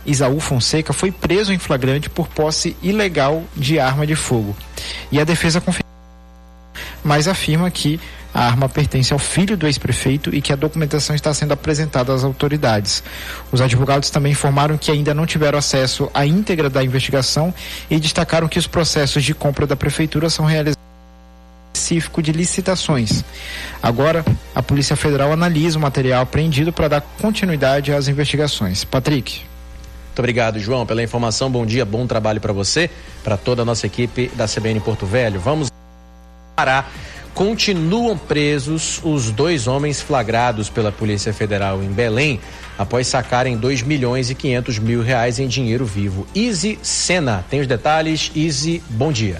Isaú Fonseca, foi preso em flagrante por posse ilegal de arma de fogo. E a defesa confirma, mas afirma que a arma pertence ao filho do ex-prefeito e que a documentação está sendo apresentada às autoridades. Os advogados também informaram que ainda não tiveram acesso à íntegra da investigação e destacaram que os processos de compra da prefeitura são realizados específico de licitações. Agora, a Polícia Federal analisa o material apreendido para dar continuidade às investigações. Patrick. Muito obrigado, João, pela informação. Bom dia, bom trabalho para você, para toda a nossa equipe da CBN Porto Velho. Vamos parar. Continuam presos os 2 homens flagrados pela Polícia Federal em Belém após sacarem R$2.500.000 em dinheiro vivo. Izzy Sena tem os detalhes. Izzy, bom dia.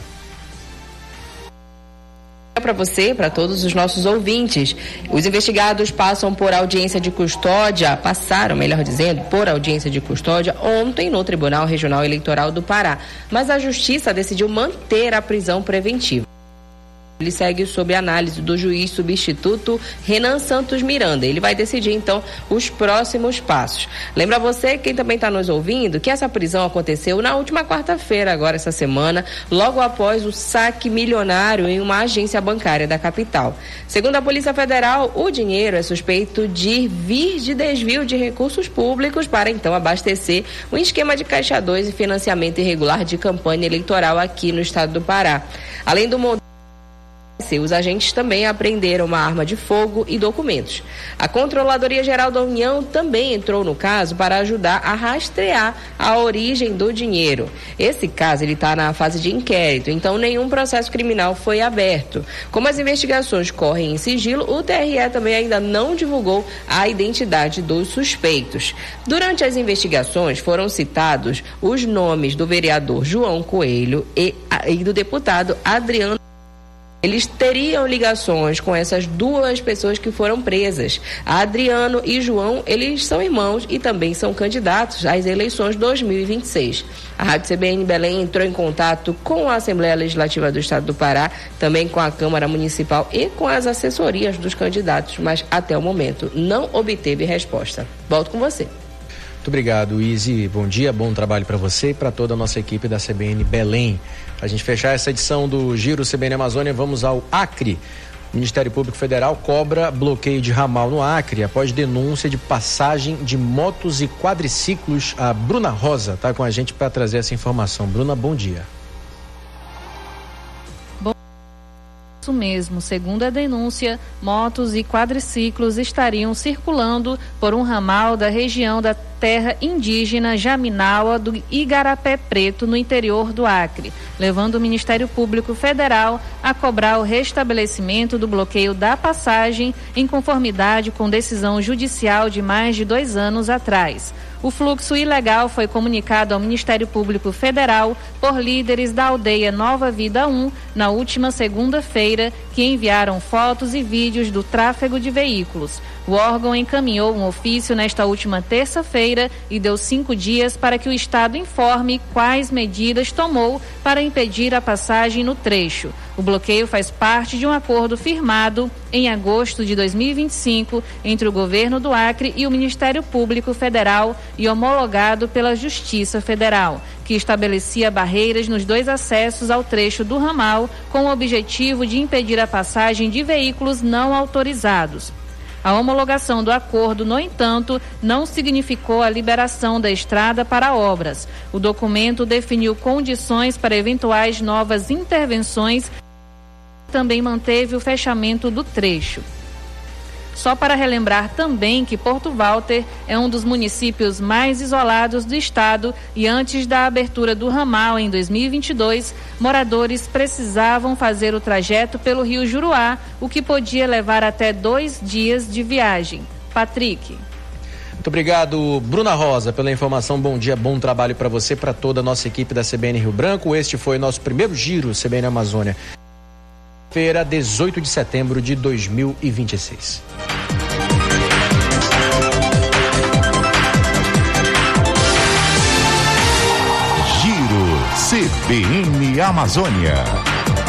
Para você, para todos os nossos ouvintes. Os investigados passaram por audiência de custódia ontem no Tribunal Regional Eleitoral do Pará. Mas a Justiça decidiu manter a prisão preventiva. Ele segue sob análise do juiz substituto Renan Santos Miranda. Ele vai decidir, então, os próximos passos. Lembra você, quem também está nos ouvindo, que essa prisão aconteceu na última quarta-feira, agora essa semana, logo após o saque milionário em uma agência bancária da capital. Segundo a Polícia Federal, o dinheiro é suspeito de vir de desvio de recursos públicos para, então, abastecer um esquema de Caixa 2 e financiamento irregular de campanha eleitoral aqui no estado do Pará. Além do montante, os agentes também apreenderam uma arma de fogo e documentos. A Controladoria Geral da União também entrou no caso para ajudar a rastrear a origem do dinheiro. Esse caso está na fase de inquérito, então nenhum processo criminal foi aberto. Como as investigações correm em sigilo, o TRE também ainda não divulgou a identidade dos suspeitos. Durante as investigações foram citados os nomes do vereador João Coelho e do deputado Adriano. Eles teriam ligações com essas 2 pessoas que foram presas. Adriano e João, eles são irmãos e também são candidatos às eleições 2026. A Rádio CBN Belém entrou em contato com a Assembleia Legislativa do Estado do Pará, também com a Câmara Municipal e com as assessorias dos candidatos, mas até o momento não obteve resposta. Volto com você. Muito obrigado, Izzy. Bom dia, bom trabalho para você e para toda a nossa equipe da CBN Belém. A gente fechar essa edição do Giro CBN Amazônia, vamos ao Acre. O Ministério Público Federal cobra bloqueio de ramal no Acre após denúncia de passagem de motos e quadriciclos. A Bruna Rosa está com a gente para trazer essa informação. Bruna, bom dia. Isso mesmo, segundo a denúncia, motos e quadriciclos estariam circulando por um ramal da região da terra indígena Jaminaua do Igarapé Preto, no interior do Acre, levando o Ministério Público Federal a cobrar o restabelecimento do bloqueio da passagem em conformidade com decisão judicial de mais de 2 anos atrás. O fluxo ilegal foi comunicado ao Ministério Público Federal por líderes da aldeia Nova Vida 1 na última segunda-feira, que enviaram fotos e vídeos do tráfego de veículos. O órgão encaminhou um ofício nesta última terça-feira e deu 5 dias para que o Estado informe quais medidas tomou para impedir a passagem no trecho. O bloqueio faz parte de um acordo firmado em agosto de 2025 entre o governo do Acre e o Ministério Público Federal e homologado pela Justiça Federal, que estabelecia barreiras nos 2 acessos ao trecho do ramal com o objetivo de impedir a passagem de veículos não autorizados. A homologação do acordo, no entanto, não significou a liberação da estrada para obras. O documento definiu condições para eventuais novas intervenções e também manteve o fechamento do trecho. Só para relembrar também que Porto Walter é um dos municípios mais isolados do estado e antes da abertura do ramal em 2022, moradores precisavam fazer o trajeto pelo Rio Juruá, o que podia levar até 2 dias de viagem. Patrick. Muito obrigado, Bruna Rosa, pela informação. Bom dia, bom trabalho para você e para toda a nossa equipe da CBN Rio Branco. Este foi o nosso primeiro Giro CBN Amazônia. Feira, 18 de setembro de 2026. Giro CBN Amazônia.